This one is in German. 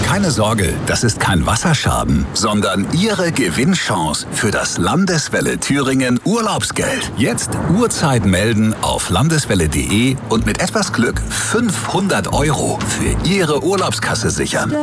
Keine Sorge, das ist kein Wasserschaden, sondern Ihre Gewinnchance für das Landeswelle Thüringen Urlaubsgeld. Jetzt Uhrzeit melden auf landeswelle.de und mit etwas Glück 500 € für Ihre Urlaubskasse sichern.